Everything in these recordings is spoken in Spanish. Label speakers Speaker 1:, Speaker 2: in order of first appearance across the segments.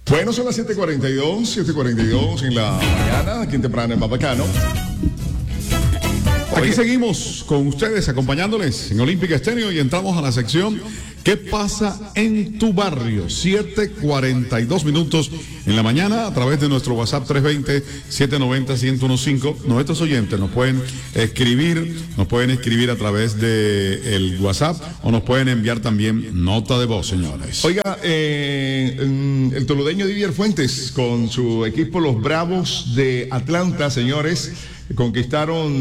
Speaker 1: Bueno, son las 7:42 en la mañana, aquí en temprano en Mapacano. Aquí seguimos con ustedes, acompañándoles en Olímpica Estéreo y entramos a la sección ¿Qué pasa en tu barrio? 7:42 en la mañana a través de nuestro WhatsApp 320-790-1015. Nuestros oyentes nos pueden escribir a través de el WhatsApp o nos pueden enviar también nota de voz, señores.
Speaker 2: Oiga, el toludeño Didier Fuentes con su equipo Los Bravos de Atlanta, señores, conquistaron,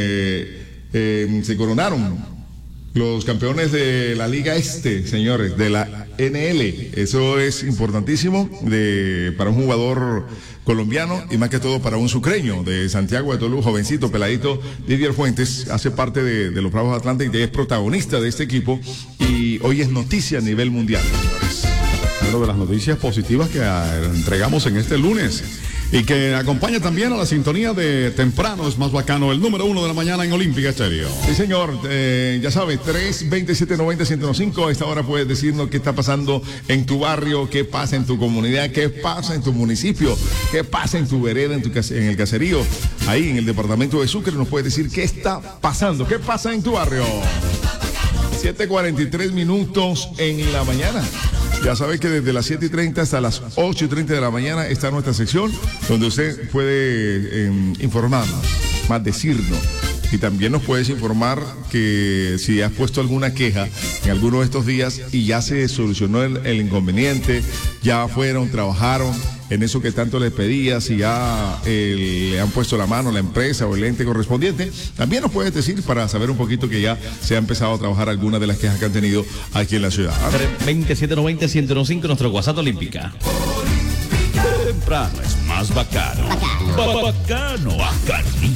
Speaker 2: se coronaron los campeones de la Liga Este, señores, de la NL. Eso es importantísimo para un jugador colombiano y más que todo para un sucreño de Santiago de Tolú, jovencito, peladito. Didier Fuentes hace parte de los Bravos de Atlanta y es protagonista de este equipo y hoy es noticia a nivel mundial, señores.
Speaker 1: Una de las noticias positivas que entregamos en este lunes y que acompaña también a la sintonía de Temprano es más bacano, el número 1 de la mañana en Olímpica Estéreo.
Speaker 2: Sí, señor, ya sabes, 320-790-1015. A esta hora puedes decirnos qué está pasando en tu barrio, qué pasa en tu comunidad, qué pasa en tu municipio, qué pasa en tu vereda, en el caserío, ahí en el departamento de Sucre. Nos puedes decir qué está pasando, qué pasa en tu barrio. 7:43 en la mañana. Ya sabes que desde las 7:30 hasta las 8:30 de la mañana está nuestra sección donde usted puede informarnos, más decirnos. Y también nos puedes informar que si has puesto alguna queja en alguno de estos días y ya se solucionó el inconveniente, ya fueron, trabajaron en eso que tanto les pedías, si ya le han puesto la mano la empresa o el ente correspondiente, también nos puedes decir para saber un poquito que ya se ha empezado a trabajar algunas de las quejas que han tenido aquí en la ciudad.
Speaker 3: 320-790-1015, nuestro WhatsApp Olímpica. Temprano es más bacano. Bacano.